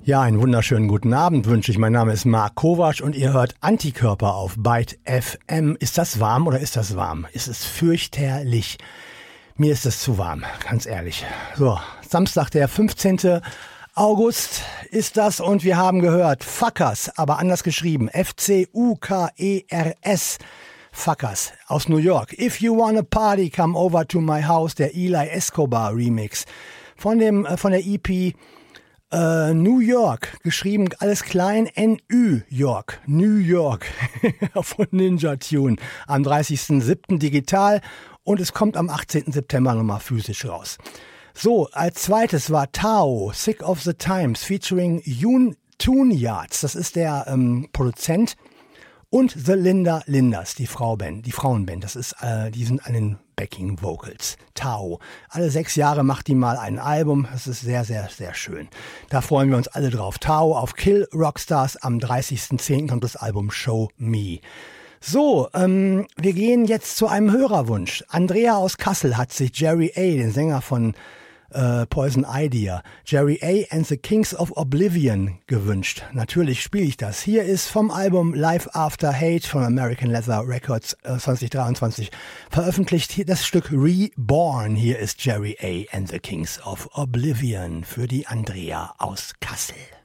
Ja, einen wunderschönen guten Abend wünsche ich. Mein Name ist Marc Kovac und ihr hört Antikörper auf Byte FM. Ist das warm oder ist das warm? Es ist fürchterlich. Mir ist es zu warm, ganz ehrlich. So, Samstag, der 15. August ist das und wir haben gehört Fuckers, aber anders geschrieben. F-C-U-K-E-R-S. Fuckers aus New York. If you wanna party, come over to my house. Der Eli Escobar Remix von der EP New York, geschrieben alles klein, N-Ü York, New York von Ninja Tune. Am 30.07. digital und es kommt am 18. September nochmal physisch raus. So, als zweites war Tao, Sick of the Times, featuring Yoon Tune-Yards. Das ist der Produzent. Und The Linda Linders, die Frauenband. Das ist, die sind an den Backing Vocals. Tao. Alle 6 Jahre macht die mal ein Album. Das ist sehr, sehr, sehr schön. Da freuen wir uns alle drauf. Tao auf Kill Rockstars. Am 30.10. kommt das Album Show Me. So, wir gehen jetzt zu einem Hörerwunsch. Andrea aus Kassel hat sich Jerry A., den Sänger von Poison Idea, Jerry A. and the Kings of Oblivion gewünscht. Natürlich spiele ich das. Hier ist vom Album Life After Hate von American Leather Records 2023 veröffentlicht hier das Stück Reborn. Hier ist Jerry A. and the Kings of Oblivion für die Andrea aus Kassel.